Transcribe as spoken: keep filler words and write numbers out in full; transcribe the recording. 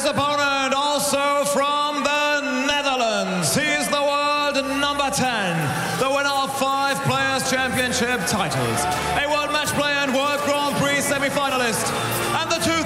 opponent, also from the Netherlands, he is the world number ten, the winner of five Players' Championship titles, a World Match Play and World Grand Prix semi-finalist, and the two